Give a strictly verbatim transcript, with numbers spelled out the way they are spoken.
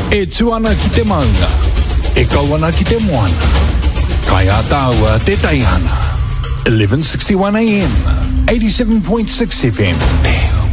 E tuana ki te maunga, e kawana ki te moana. Kai a tāua te taihana. eleven sixty-one A M, eighty-seven point six F M. Peo.